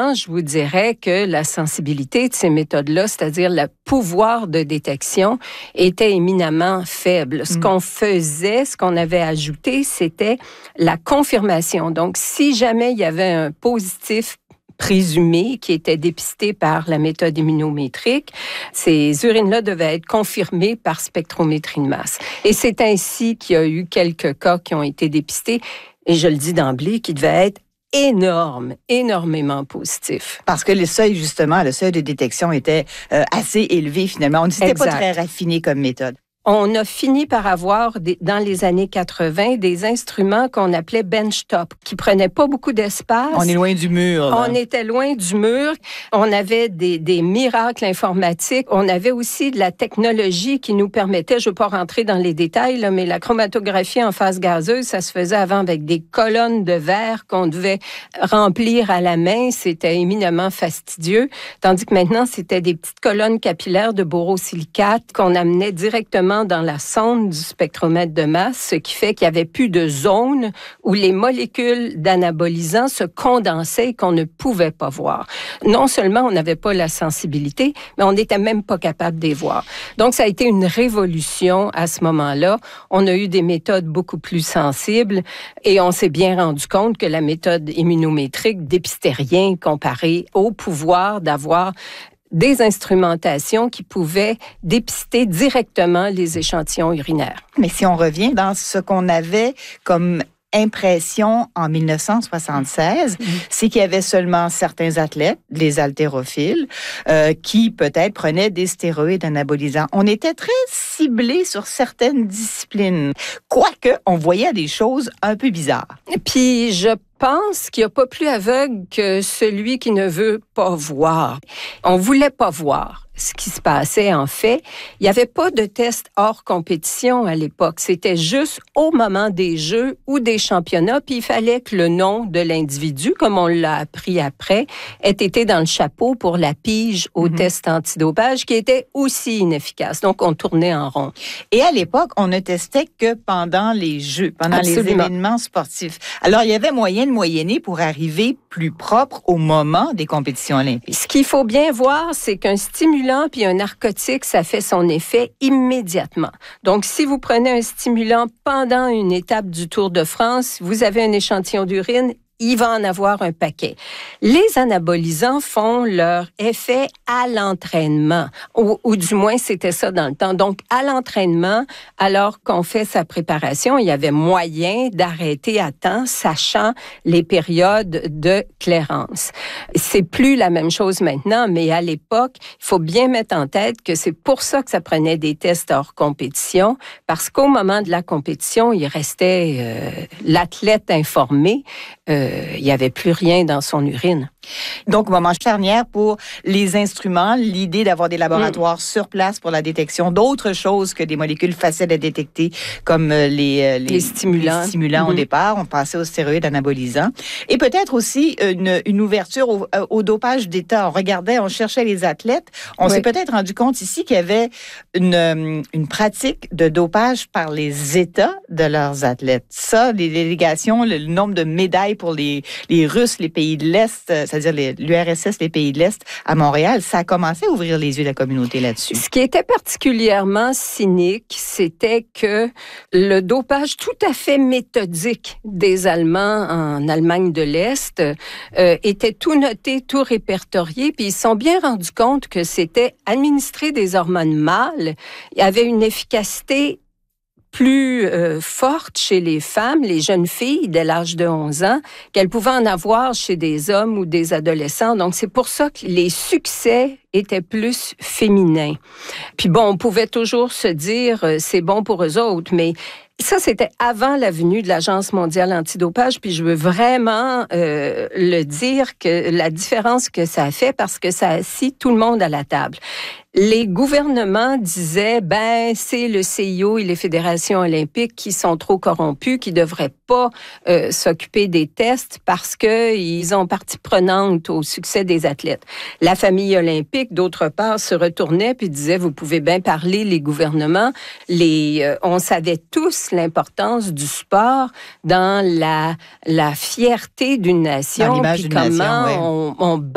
temps, je vous dirais que la sensibilité de ces méthodes-là, c'est-à-dire le pouvoir de détection, était éminemment faible. Ce qu'on faisait, ce qu'on avait ajouté, c'était la confirmation. Donc, si jamais il y avait un positif présumé qui était dépisté par la méthode immunométrique, ces urines-là devaient être confirmées par spectrométrie de masse. Et c'est ainsi qu'il y a eu quelques cas qui ont été dépistés, et je le dis d'emblée, qui devaient être énormément positifs. Parce que le seuil de détection était assez élevé finalement. C'était pas très raffiné comme méthode. On a fini par avoir, dans les années 80, des instruments qu'on appelait benchtop, qui prenaient pas beaucoup d'espace. On est loin du mur. On était loin du mur. On avait des miracles informatiques. On avait aussi de la technologie qui nous permettait, je ne veux pas rentrer dans les détails, là, mais la chromatographie en phase gazeuse, ça se faisait avant avec des colonnes de verre qu'on devait remplir à la main. C'était éminemment fastidieux. Tandis que maintenant, c'était des petites colonnes capillaires de borosilicate qu'on amenait directement dans la sonde du spectromètre de masse, ce qui fait qu'il n'y avait plus de zone où les molécules d'anabolisants se condensaient et qu'on ne pouvait pas voir. Non seulement on n'avait pas la sensibilité, mais on n'était même pas capable de les voir. Donc, ça a été une révolution à ce moment-là. On a eu des méthodes beaucoup plus sensibles et on s'est bien rendu compte que la méthode immunométrique dépistait rien comparé au pouvoir d'avoir des instrumentations qui pouvaient dépister directement les échantillons urinaires. Mais si on revient dans ce qu'on avait comme impression en 1976, c'est qu'il y avait seulement certains athlètes, les haltérophiles, qui peut-être prenaient des stéroïdes anabolisants. On était très ciblés sur certaines disciplines, quoique on voyait des choses un peu bizarres. Puis je pense qu'il n'y a pas plus aveugle que celui qui ne veut pas voir. On voulait pas voir ce qui se passait en fait. Il n'y avait pas de test hors compétition à l'époque. C'était juste au moment des Jeux ou des championnats, puis il fallait que le nom de l'individu, comme on l'a appris après, ait été dans le chapeau pour la pige au test antidopage, qui était aussi inefficace. Donc, on tournait en rond. Et à l'époque, on ne testait que pendant les Jeux, pendant les événements sportifs. Alors, il y avait moyen de moyenner pour arriver plus propre au moment des compétitions olympiques. Ce qu'il faut bien voir, c'est qu'un stimulant puis un narcotique, ça fait son effet immédiatement. Donc, si vous prenez un stimulant pendant une étape du Tour de France, vous avez un échantillon d'urine, il va en avoir un paquet. Les anabolisants font leur effet à l'entraînement, ou du moins c'était ça dans le temps. Donc, à l'entraînement, alors qu'on fait sa préparation, il y avait moyen d'arrêter à temps, sachant les périodes de clairance. C'est plus la même chose maintenant, mais à l'époque, il faut bien mettre en tête que c'est pour ça que ça prenait des tests hors compétition, parce qu'au moment de la compétition, il restait l'athlète informé, il n'y avait plus rien dans son urine. Donc, moment charnière pour les instruments, l'idée d'avoir des laboratoires sur place pour la détection d'autres choses que des molécules faciles à détecter, comme les stimulants au départ. On passait aux stéroïdes anabolisants. Et peut-être aussi une ouverture au dopage d'État. On cherchait les athlètes. On s'est peut-être rendu compte ici qu'il y avait une pratique de dopage par les États de leurs athlètes. Ça, les délégations, le nombre de médailles pour les Russes, les pays de l'Est, c'est-à-dire l'URSS, les pays de l'Est, à Montréal, ça a commencé à ouvrir les yeux de la communauté là-dessus. Ce qui était particulièrement cynique, c'était que le dopage tout à fait méthodique des Allemands en Allemagne de l'Est était tout noté, tout répertorié, puis ils se sont bien rendus compte que c'était administrer des hormones mâles, il y avait une efficacité plus forte chez les femmes, les jeunes filles dès l'âge de 11 ans, qu'elles pouvaient en avoir chez des hommes ou des adolescents. Donc, c'est pour ça que les succès étaient plus féminins. Puis bon, on pouvait toujours se dire, c'est bon pour eux autres, mais ça, c'était avant la venue de l'Agence mondiale antidopage, puis je veux vraiment le dire, que la différence que ça a fait, parce que ça a assis tout le monde à la table. Les gouvernements disaient, c'est le CIO et les fédérations olympiques qui sont trop corrompus, qui devraient pas s'occuper des tests parce qu'ils ont partie prenante au succès des athlètes. La famille olympique, d'autre part, se retournait puis disait, vous pouvez bien parler, les gouvernements. On savait tous l'importance du sport dans la fierté d'une nation, puis comment on